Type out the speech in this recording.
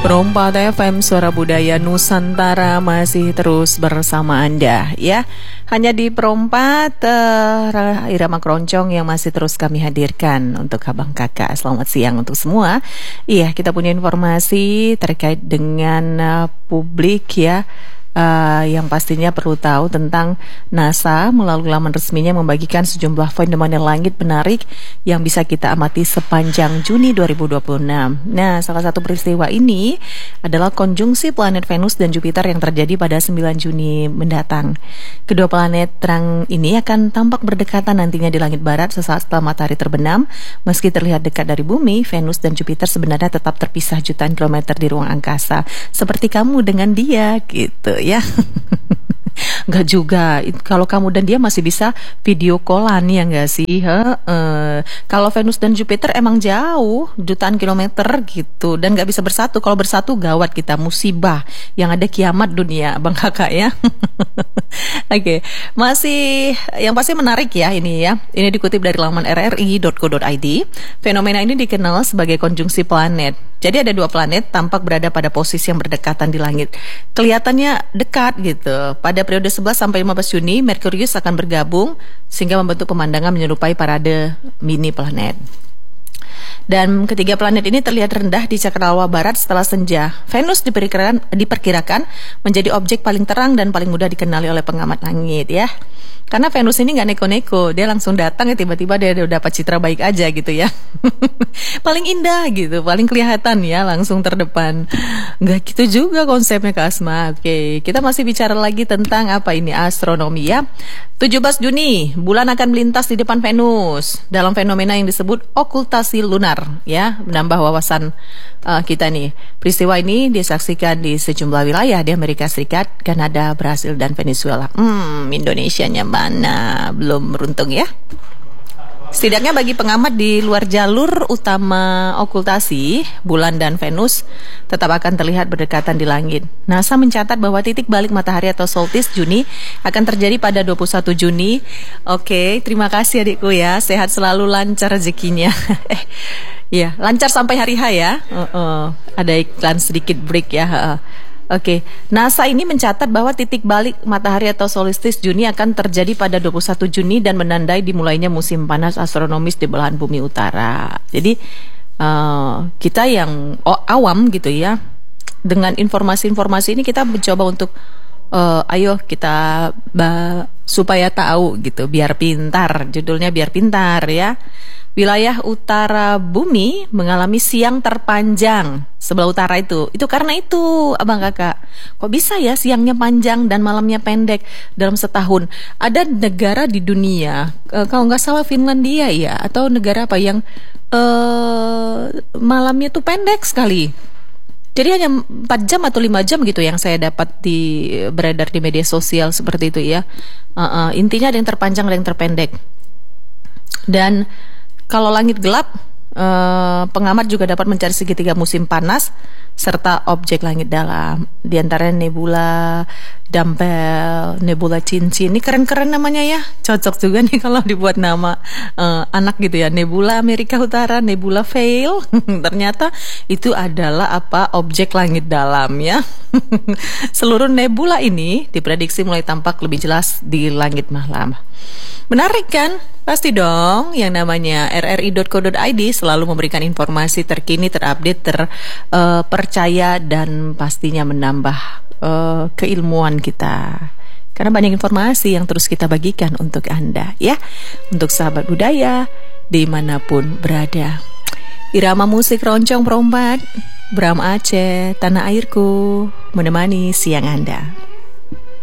Perompak FM Suara Budaya Nusantara masih terus bersama Anda ya. Hanya di Perompak Irama Keroncong yang masih terus kami hadirkan untuk abang kakak. Selamat siang untuk semua. Iya, kita punya informasi terkait dengan publik ya. Yang pastinya perlu tahu tentang NASA melalui laman resminya membagikan sejumlah fenomena langit menarik yang bisa kita amati sepanjang Juni 2026. Nah, salah satu peristiwa ini adalah konjungsi planet Venus dan Jupiter yang terjadi pada 9 Juni mendatang. Kedua planet terang ini akan tampak berdekatan nantinya di langit barat sesaat setelah matahari terbenam. Meski terlihat dekat dari bumi, Venus dan Jupiter sebenarnya tetap terpisah jutaan kilometer di ruang angkasa. Seperti kamu dengan dia gitu ya. Enggak juga, kalau kamu dan dia masih bisa video callan ya enggak sih? Kalau Venus dan Jupiter emang jauh, jutaan kilometer gitu, dan enggak bisa bersatu. Kalau bersatu gawat kita, musibah, yang ada kiamat dunia, bang kakak ya. Oke, masih yang pasti menarik ya ini ya. Ini dikutip dari laman rri.co.id. Fenomena ini dikenal sebagai konjungsi planet. Jadi ada dua planet tampak berada pada posisi yang berdekatan di langit. Kelihatannya dekat gitu. Pada periode 11 sampai 15 Juni, Merkurius akan bergabung sehingga membentuk pemandangan menyerupai parade mini planet. Dan ketiga planet ini terlihat rendah di cakrawala barat setelah senja. Venus diperkirakan menjadi objek paling terang dan paling mudah dikenali oleh pengamat langit ya. Karena Venus ini nggak neko-neko, dia langsung datang ya tiba-tiba dia udah dapat citra baik aja gitu ya. Paling indah gitu, paling kelihatan ya, langsung terdepan. Nggak gitu juga konsepnya Kak Asma. Oke, kita masih bicara lagi tentang apa ini astronomi ya. 17 Juni, bulan akan melintas di depan Venus dalam fenomena yang disebut okultasi lunar ya, menambah wawasan kita nih. Peristiwa ini disaksikan di sejumlah wilayah di Amerika Serikat, Kanada, Brasil, dan Venezuela. Indonesianya mana? Belum beruntung ya. Setidaknya bagi pengamat di luar jalur utama okultasi, bulan dan Venus tetap akan terlihat berdekatan di langit. NASA mencatat bahwa titik balik matahari atau solstice Juni akan terjadi pada 21 Juni. Oke, terima kasih adikku ya. Sehat selalu, lancar rezekinya. Ya, lancar sampai hari H ya. Ada iklan sedikit break ya. Oke, NASA ini mencatat bahwa titik balik matahari atau solstice Juni akan terjadi pada 21 Juni dan menandai dimulainya musim panas astronomis di belahan bumi utara. Jadi kita yang awam gitu ya, dengan informasi-informasi ini kita mencoba untuk ayo kita supaya tahu gitu, biar pintar. Judulnya biar pintar ya. Wilayah utara bumi mengalami siang terpanjang sebelah utara itu karena itu abang kakak. Kok bisa ya siangnya panjang dan malamnya pendek dalam setahun? Ada negara di dunia, kalau nggak salah Finlandia ya, atau negara apa yang malamnya tuh pendek sekali. Jadi hanya 4 jam atau 5 jam gitu yang saya dapat beredar di media sosial seperti itu ya. Intinya ada yang terpanjang, ada yang terpendek. Dan kalau langit gelap, pengamat juga dapat mencari segitiga musim panas serta objek langit dalam. Di antaranya nebula Dumbbell, nebula cincin. Ini keren-keren namanya ya. Cocok juga nih kalau dibuat nama anak gitu ya. Nebula Amerika Utara, nebula Veil. Ternyata itu adalah objek langit dalam ya. Seluruh nebula ini diprediksi mulai tampak lebih jelas di langit malam. Menarik kan? Pasti dong, yang namanya rri.co.id selalu memberikan informasi terkini, terupdate, terpercaya dan pastinya menambah keilmuan kita. Karena banyak informasi yang terus kita bagikan untuk Anda ya, untuk sahabat budaya dimanapun berada. Irama musik roncong perompak, Bram Aceh, tanah airku menemani siang Anda.